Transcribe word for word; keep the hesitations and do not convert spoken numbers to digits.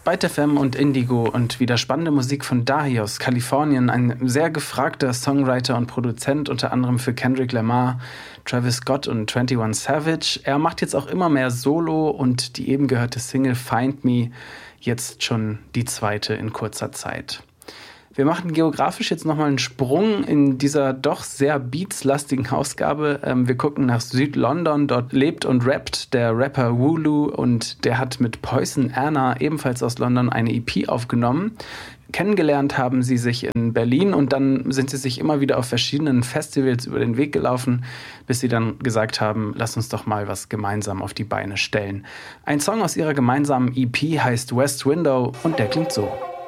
Byte F M und Indigo und wieder spannende Musik von Dahi aus Kalifornien, ein sehr gefragter Songwriter und Produzent, unter anderem für Kendrick Lamar, Travis Scott und einundzwanzig Savage. Er macht jetzt auch immer mehr Solo und die eben gehörte Single Find Me jetzt schon die zweite in kurzer Zeit. Wir machen geografisch jetzt nochmal einen Sprung in dieser doch sehr beatslastigen Ausgabe. Ähm, wir gucken nach Süd-London. Dort lebt und rappt der Rapper Wooloo und der hat mit Poison Anna, ebenfalls aus London, eine E P aufgenommen. Kennengelernt haben sie sich in Berlin und dann sind sie sich immer wieder auf verschiedenen Festivals über den Weg gelaufen, bis sie dann gesagt haben, lass uns doch mal was gemeinsam auf die Beine stellen. Ein Song aus ihrer gemeinsamen E P heißt West Window und der klingt so.